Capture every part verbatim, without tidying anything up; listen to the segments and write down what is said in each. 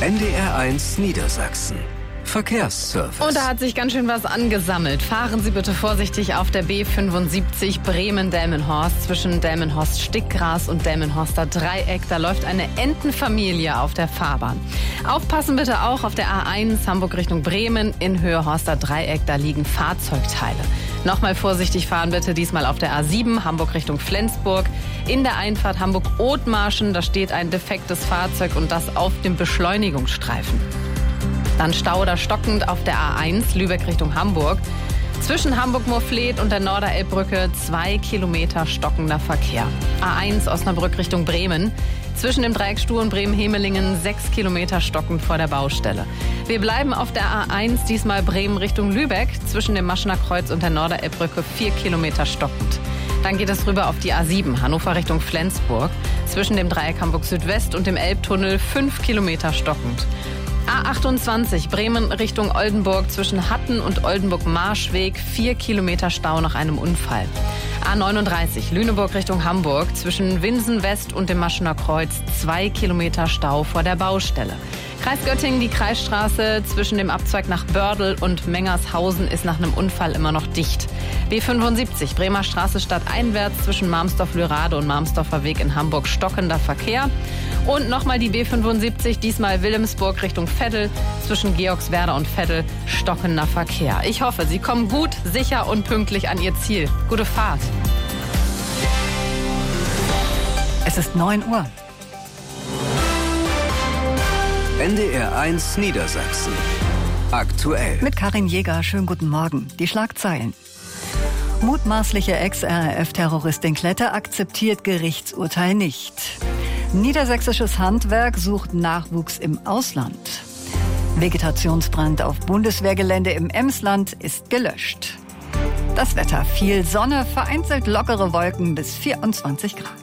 N D R eins Niedersachsen. Verkehrsservice. Und da hat sich ganz schön was angesammelt. Fahren Sie bitte vorsichtig auf der B fünfundsiebzig Bremen-Delmenhorst zwischen Delmenhorst-Stickgras und Delmenhorster Dreieck. Da läuft eine Entenfamilie auf der Fahrbahn. Aufpassen bitte auch auf der A eins Hamburg Richtung Bremen in Höhe Horster Dreieck. Da liegen Fahrzeugteile. Nochmal vorsichtig fahren bitte, diesmal auf der A sieben Hamburg Richtung Flensburg. In der Einfahrt Hamburg-Othmarschen, da steht ein defektes Fahrzeug und das auf dem Beschleunigungsstreifen. Dann Stau oder stockend auf der A eins Lübeck Richtung Hamburg. Zwischen Hamburg-Moorfleet und der Norderelbbrücke zwei Kilometer stockender Verkehr. A eins Osnabrück Richtung Bremen. Zwischen dem Dreieck Stuhr und Bremen-Hemelingen sechs Kilometer stockend vor der Baustelle. Wir bleiben auf der A eins, diesmal Bremen Richtung Lübeck. Zwischen dem Maschener Kreuz und der Norderelbbrücke vier Kilometer stockend. Dann geht es rüber auf die A sieben, Hannover Richtung Flensburg. Zwischen dem Dreieck Hamburg Südwest und dem Elbtunnel fünf Kilometer stockend. A achtundzwanzig, Bremen Richtung Oldenburg zwischen Hatten und Oldenburg-Marschweg, vier Kilometer Stau nach einem Unfall. A neununddreißig, Lüneburg Richtung Hamburg zwischen Winsen West und dem Maschener Kreuz, zwei Kilometer Stau vor der Baustelle. Kreis Göttingen, die Kreisstraße zwischen dem Abzweig nach Bördel und Mengershausen ist nach einem Unfall immer noch dicht. B fünfundsiebzig, Bremer Straße stadteinwärts zwischen Marmsdorf-Lürade und Marmsdorfer Weg in Hamburg stockender Verkehr. Und nochmal die B fünfundsiebzig, diesmal Wilhelmsburg Richtung Veddel, zwischen Georgswerda und Veddel stockender Verkehr. Ich hoffe, Sie kommen gut, sicher und pünktlich an Ihr Ziel. Gute Fahrt. Es ist neun Uhr. N D R eins Niedersachsen. Aktuell. Mit Karin Jäger, schönen guten Morgen. Die Schlagzeilen. Mutmaßliche Ex-R A F-Terroristin Klette akzeptiert Gerichtsurteil nicht. Niedersächsisches Handwerk sucht Nachwuchs im Ausland. Vegetationsbrand auf Bundeswehrgelände im Emsland ist gelöscht. Das Wetter: viel Sonne, vereinzelt lockere Wolken bis vierundzwanzig Grad.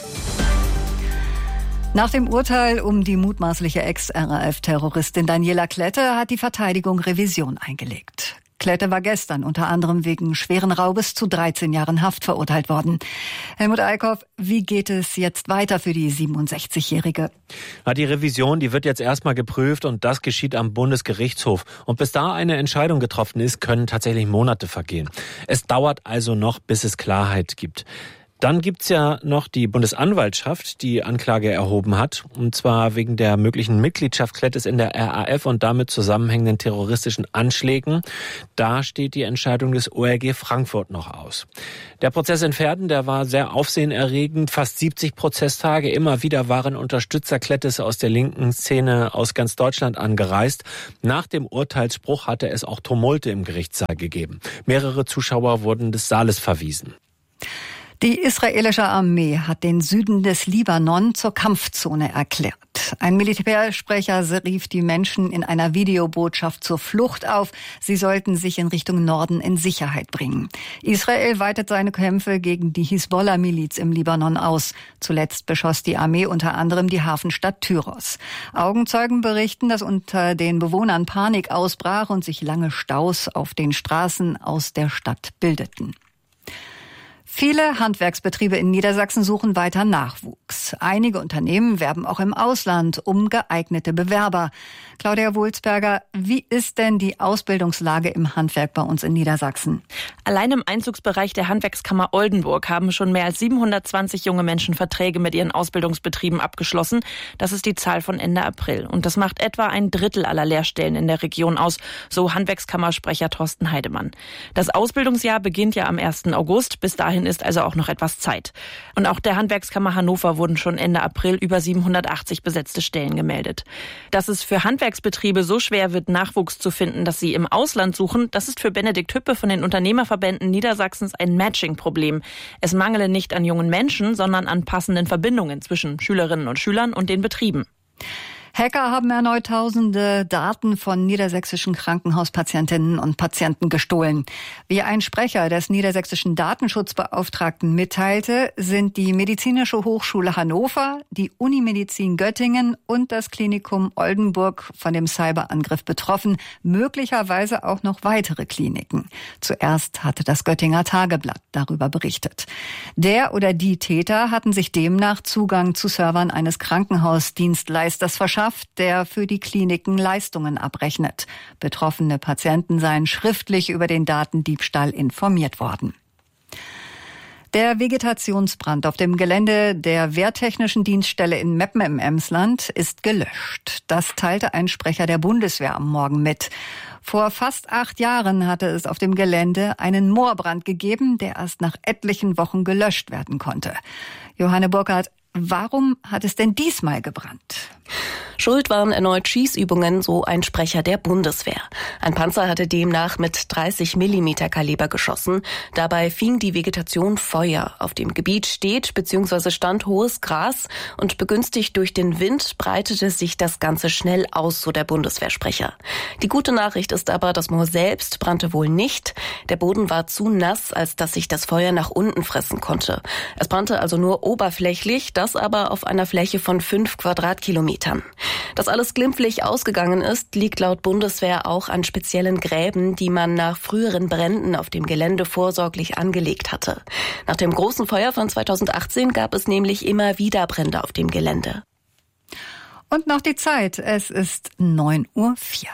Nach dem Urteil um die mutmaßliche Ex-R A F-Terroristin Daniela Klette hat die Verteidigung Revision eingelegt. Klette war gestern unter anderem wegen schweren Raubes zu dreizehn Jahren Haft verurteilt worden. Helmut Eickhoff, wie geht es jetzt weiter für die siebenundsechzigjährige? Die Revision, die wird jetzt erstmal geprüft und das geschieht am Bundesgerichtshof. Und bis da eine Entscheidung getroffen ist, können tatsächlich Monate vergehen. Es dauert also noch, bis es Klarheit gibt. Dann gibt's ja noch die Bundesanwaltschaft, die Anklage erhoben hat, und zwar wegen der möglichen Mitgliedschaft Klettes in der R A F und damit zusammenhängenden terroristischen Anschlägen. Da steht die Entscheidung des O L G Frankfurt noch aus. Der Prozess in Verden, der war sehr aufsehenerregend, fast siebzig Prozesstage. Immer wieder waren Unterstützer Klettes aus der linken Szene aus ganz Deutschland angereist. Nach dem Urteilsspruch hatte es auch Tumulte im Gerichtssaal gegeben. Mehrere Zuschauer wurden des Saales verwiesen. Die israelische Armee hat den Süden des Libanon zur Kampfzone erklärt. Ein Militärsprecher rief die Menschen in einer Videobotschaft zur Flucht auf. Sie sollten sich in Richtung Norden in Sicherheit bringen. Israel weitet seine Kämpfe gegen die Hisbollah-Miliz im Libanon aus. Zuletzt beschoss die Armee unter anderem die Hafenstadt Tyros. Augenzeugen berichten, dass unter den Bewohnern Panik ausbrach und sich lange Staus auf den Straßen aus der Stadt bildeten. Viele Handwerksbetriebe in Niedersachsen suchen weiter Nachwuchs. Einige Unternehmen werben auch im Ausland um geeignete Bewerber. Claudia Wulsberger, wie ist denn die Ausbildungslage im Handwerk bei uns in Niedersachsen? Allein im Einzugsbereich der Handwerkskammer Oldenburg haben schon mehr als siebenhundertzwanzig junge Menschen Verträge mit ihren Ausbildungsbetrieben abgeschlossen. Das ist die Zahl von Ende April. Und das macht etwa ein Drittel aller Lehrstellen in der Region aus, so Handwerkskammersprecher Thorsten Heidemann. Das Ausbildungsjahr beginnt ja am ersten August. Bis dahin ist also auch noch etwas Zeit. Und auch der Handwerkskammer Hannover wurden schon Ende April über siebenhundertachtzig besetzte Stellen gemeldet. Dass es für Handwerksbetriebe so schwer wird, Nachwuchs zu finden, dass sie im Ausland suchen, das ist für Benedikt Hüppe von den Unternehmerverbänden Niedersachsens ein Matching-Problem. Es mangele nicht an jungen Menschen, sondern an passenden Verbindungen zwischen Schülerinnen und Schülern und den Betrieben. Hacker haben erneut tausende Daten von niedersächsischen Krankenhauspatientinnen und Patienten gestohlen. Wie ein Sprecher des niedersächsischen Datenschutzbeauftragten mitteilte, sind die Medizinische Hochschule Hannover, die Unimedizin Göttingen und das Klinikum Oldenburg von dem Cyberangriff betroffen, möglicherweise auch noch weitere Kliniken. Zuerst hatte das Göttinger Tageblatt darüber berichtet. Der oder die Täter hatten sich demnach Zugang zu Servern eines Krankenhausdienstleisters verschafft Saft, der für die Kliniken Leistungen abrechnet. Betroffene Patienten seien schriftlich über den Datendiebstahl informiert worden. Der Vegetationsbrand auf dem Gelände der Wehrtechnischen Dienststelle in Meppen im Emsland ist gelöscht. Das teilte ein Sprecher der Bundeswehr am Morgen mit. Vor fast acht Jahren hatte es auf dem Gelände einen Moorbrand gegeben, der erst nach etlichen Wochen gelöscht werden konnte. Johanne Burkhardt, warum hat es denn diesmal gebrannt? Schuld waren erneut Schießübungen, so ein Sprecher der Bundeswehr. Ein Panzer hatte demnach mit dreißig Millimeter Kaliber geschossen. Dabei fing die Vegetation Feuer. Auf dem Gebiet steht bzw. stand hohes Gras und begünstigt durch den Wind breitete sich das Ganze schnell aus, so der Bundeswehrsprecher. Die gute Nachricht ist aber, das Moor selbst brannte wohl nicht. Der Boden war zu nass, als dass sich das Feuer nach unten fressen konnte. Es brannte also nur oberflächlich, das aber auf einer Fläche von fünf Quadratkilometern. Dass alles glimpflich ausgegangen ist, liegt laut Bundeswehr auch an speziellen Gräben, die man nach früheren Bränden auf dem Gelände vorsorglich angelegt hatte. Nach dem großen Feuer von zweitausendachtzehn gab es nämlich immer wieder Brände auf dem Gelände. Und noch die Zeit. Es ist neun Uhr vier.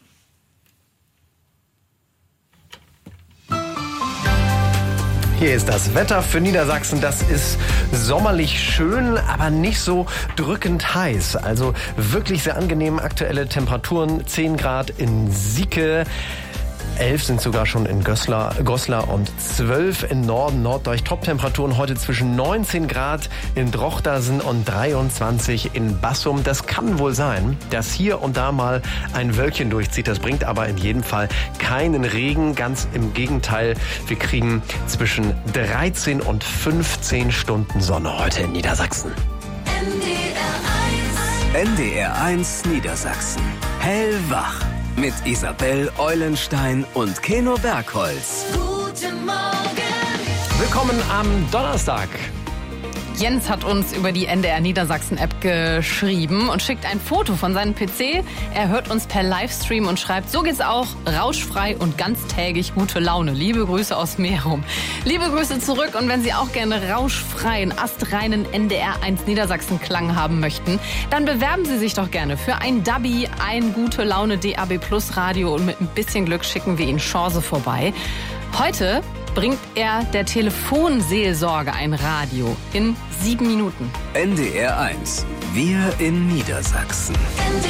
Hier ist das Wetter für Niedersachsen. Das ist sommerlich schön, aber nicht so drückend heiß. Also wirklich sehr angenehm. Aktuelle Temperaturen zehn Grad in Sieke. elf sind sogar schon in Goslar, Goslar und zwölf im Norden, Norddeutsch. Top-Temperaturen heute zwischen neunzehn Grad in Drochtersen und dreiundzwanzig in Bassum. Das kann wohl sein, dass hier und da mal ein Wölkchen durchzieht. Das bringt aber in jedem Fall keinen Regen. Ganz im Gegenteil, wir kriegen zwischen dreizehn und fünfzehn Stunden Sonne heute in Niedersachsen. N D R eins Niedersachsen. Hellwach. Mit Isabel Eulenstein und Keno Bergholz. Guten Morgen. Willkommen am Donnerstag. Jens hat uns über die N D R Niedersachsen-App geschrieben und schickt ein Foto von seinem P C. Er hört uns per Livestream und schreibt, so geht's auch, rauschfrei und ganztägig gute Laune. Liebe Grüße aus Merum. Liebe Grüße zurück und wenn Sie auch gerne rauschfreien, astreinen N D R eins Niedersachsen-Klang haben möchten, dann bewerben Sie sich doch gerne für ein Dubby, ein gute Laune D A B Plus Radio und mit ein bisschen Glück schicken wir Ihnen Chance vorbei. Heute bringt er der Telefonseelsorge ein Radio in sieben Minuten. N D R eins. Wir in Niedersachsen. N D